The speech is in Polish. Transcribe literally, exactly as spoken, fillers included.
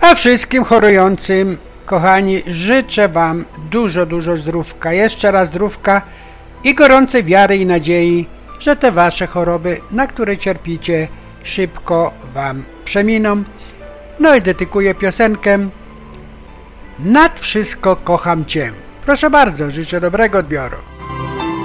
A wszystkim chorującym, kochani, życzę Wam dużo, dużo zdrówka, jeszcze raz zdrówka i gorącej wiary i nadziei, że te Wasze choroby, na które cierpicie, szybko Wam przeminą. No i dedykuję piosenkę Nad wszystko kocham Cię. Proszę bardzo, życzę dobrego odbioru.